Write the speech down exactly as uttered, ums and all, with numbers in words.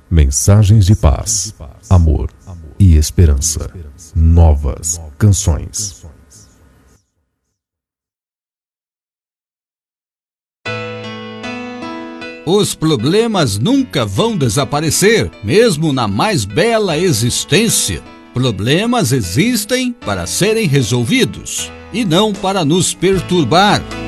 Mensagens de paz, amor e esperança. Novas canções. Os problemas nunca vão desaparecer, mesmo na mais bela existência. Problemas existem para serem resolvidos e não para nos perturbar.